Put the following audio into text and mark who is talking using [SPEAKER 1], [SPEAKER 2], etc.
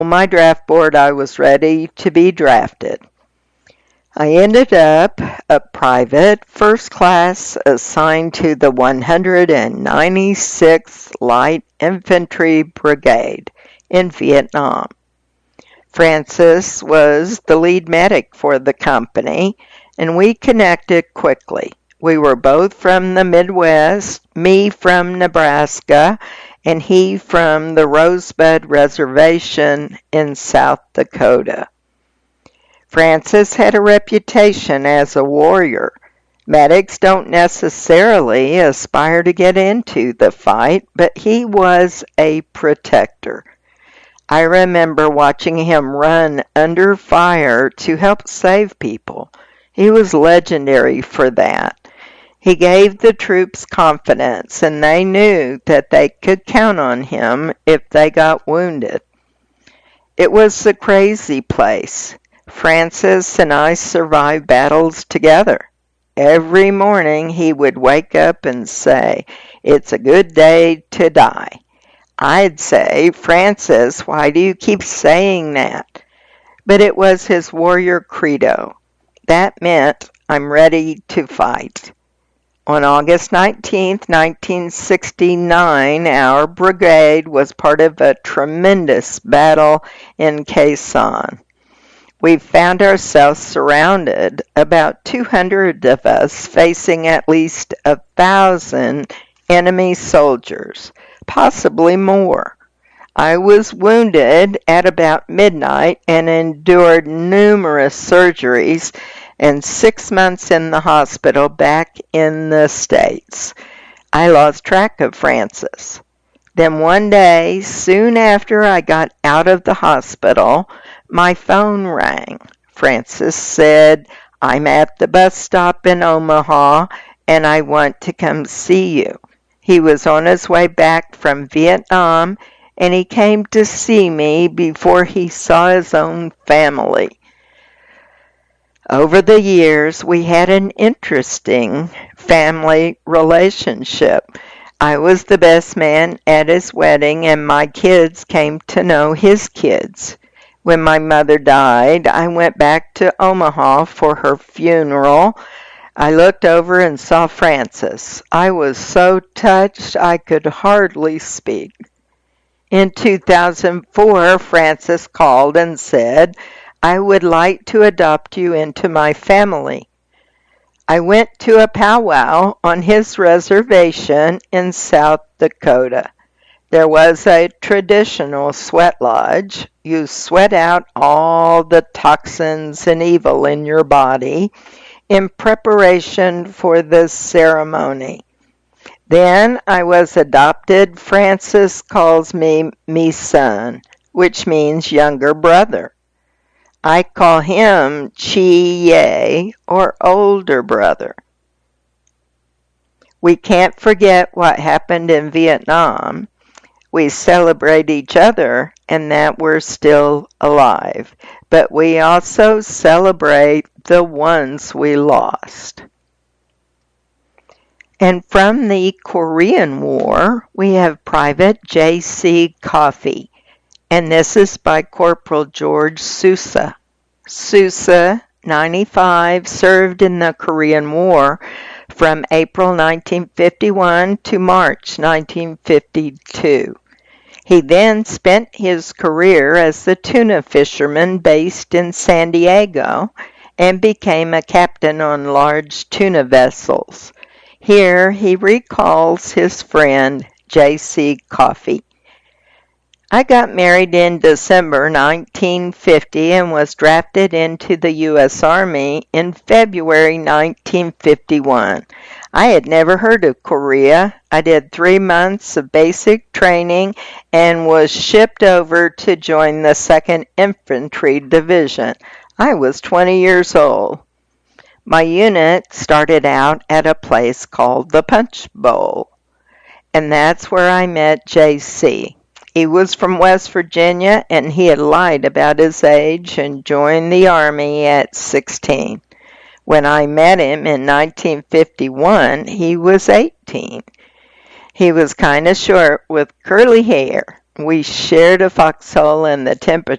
[SPEAKER 1] my draft board, I was ready to be drafted. I ended up a private first class assigned to the 196th Light Infantry Brigade in Vietnam. Francis was the lead medic for the company, and we connected quickly. We were both from the Midwest, me from Nebraska, and he from the Rosebud Reservation in South Dakota. Francis had a reputation as a warrior. Medics don't necessarily aspire to get into the fight, but he was a protector. I remember watching him run under fire to help save people. He was legendary for that. He gave the troops confidence, and they knew that they could count on him if they got wounded. It was a crazy place. Francis and I survived battles together. Every morning he would wake up and say, "It's a good day to die." I'd say, "Francis, why do you keep saying that?" But it was his warrior credo. That meant, I'm ready to fight. On August 19, 1969, our brigade was part of a tremendous battle in Khe Sanh. We found ourselves surrounded, about 200 of us facing at least 1,000 enemy soldiers, possibly more. I was wounded at about midnight and endured numerous surgeries and 6 months in the hospital back in the States. I lost track of Francis. Then one day, soon after I got out of the hospital, my phone rang. Francis said, "I'm at the bus stop in Omaha and I want to come see you." He was on his way back from Vietnam and he came to see me before he saw his own family. Over the years, we had an interesting family relationship. I was the best man at his wedding, and my kids came to know his kids. When my mother died, I went back to Omaha for her funeral. I looked over and saw Francis. I was so touched I could hardly speak. In 2004, Francis called and said, "I would like to adopt you into my family." I went to a powwow on his reservation in South Dakota. There was a traditional sweat lodge. You sweat out all the toxins and evil in your body in preparation for the ceremony. Then I was adopted. Francis calls me "me son," which means younger brother. I call him Chi Ye, or older brother. We can't forget what happened in Vietnam. We celebrate each other and that we're still alive, but we also celebrate the ones we lost. And from the Korean War, we have Private J.C. Coffey, and this is by Corporal George Sousa. Sousa, 95, served in the Korean War from April 1951 to March 1952. He then spent his career as a tuna fisherman based in San Diego and became a captain on large tuna vessels. Here he recalls his friend J.C. Coffey. I got married in December 1950 and was drafted into the U.S. Army in February 1951. I had never heard of Korea. I did 3 months of basic training and was shipped over to join the 2nd Infantry Division. I was 20 years old. My unit started out at a place called the Punch Bowl, and that's where I met J.C. He was from West Virginia, and he had lied about his age and joined the Army at 16. When I met him in 1951, he was 18. He was kind of short with curly hair. We shared a foxhole, and the temperature